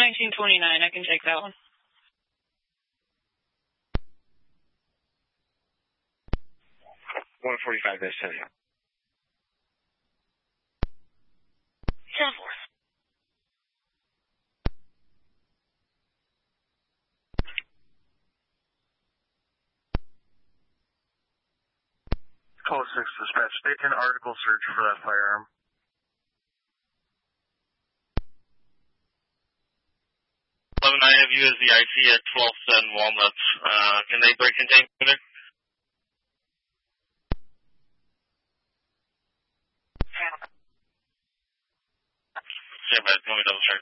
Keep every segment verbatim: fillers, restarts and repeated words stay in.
nineteen twenty-nine, I can take that one. one forty-five, that's ten. ten four. Call six dispatch. They can article search for that firearm. eleven, I have you as the I C at twelfth and Walnuts. Uh, can they break containment? Stand by, let me double check.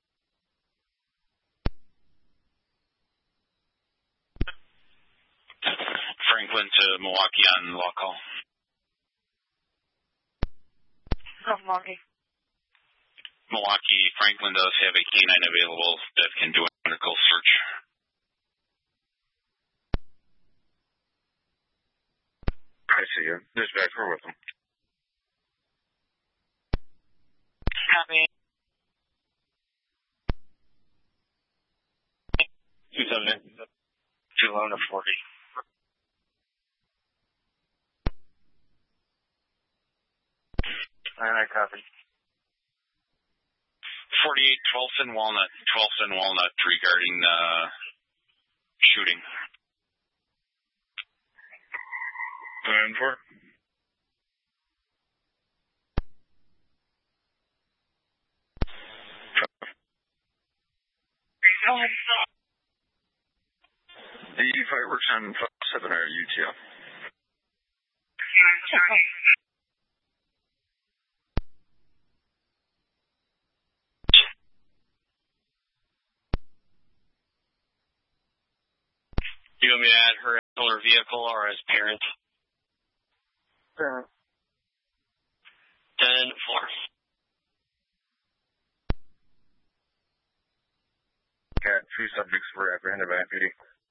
Franklin to Milwaukee on law call. Oh, Milwaukee. Milwaukee, Franklin does have a canine available that can do an article search. I see you. Dispatch, we're with them. Copy. two seven two eleven to forty. I copy. forty-eight, twelfth and Walnut, twelfth and Walnut regarding uh, shooting. nine four. Go ahead. The fireworks on seven are U T L. Do you want me to add her color vehicle or as parent? Parent. ten four. Cat, two subjects were apprehended by F P D.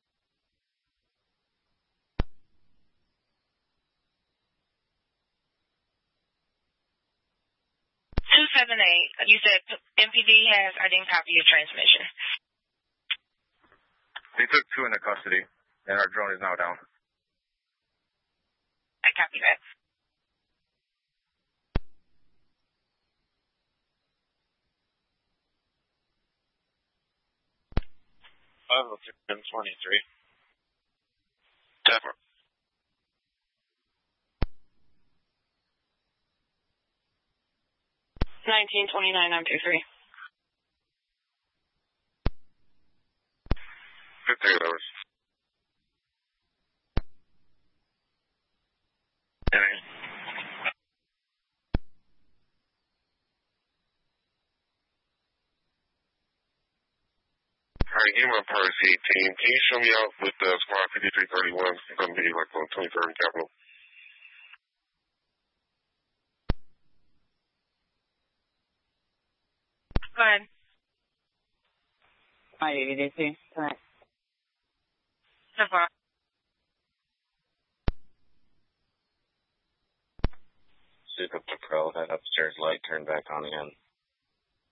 two seven eight, you said M P D has, I didn't copy your transmission. They took two into custody, and our drone is now down. I copy that. five oh two and twenty-three. Definitely. nineteen twenty-nine, nine two three. fifty of those. Alright, game on Paris eighteen. Can you show me out with the squad fifty-three thirty-one? It's going to be like on twenty-third and Capitol. Go ahead. My A D C, correct. So far. Soup up to pro, that upstairs light turned back on again.